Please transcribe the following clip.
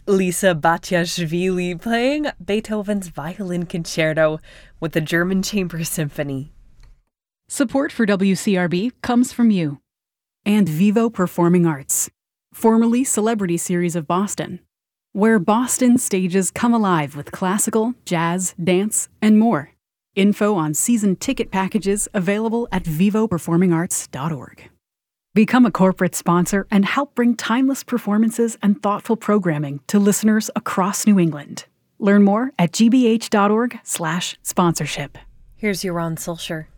Lisa Batiashvili playing Beethoven's Violin Concerto with the German Chamber Symphony. Support for WCRB comes from you. And Vivo Performing Arts, formerly Celebrity Series of Boston, where Boston stages come alive with classical, jazz, dance, and more. Info on season ticket packages available at vivoperformingarts.org. Become a corporate sponsor and help bring timeless performances and thoughtful programming to listeners across New England. Learn more at gbh.org/sponsorship. Here's your Ron Solskjaer.